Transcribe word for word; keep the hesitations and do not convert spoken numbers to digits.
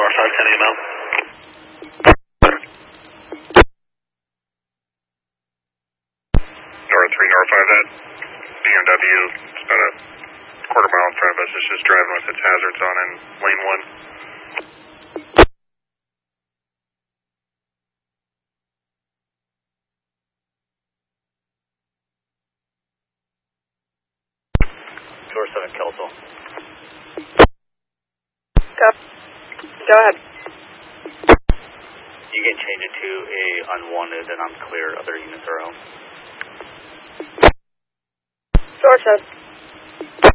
R five ten E M L. Nora three, Nora five, that B M W, it's about a quarter mile in front of us. It's just driving with its hazards on in lane one. Door seven, Kelso. Go. Go ahead. You can change it to a unwanted and unclear. Other units are out. Door seven.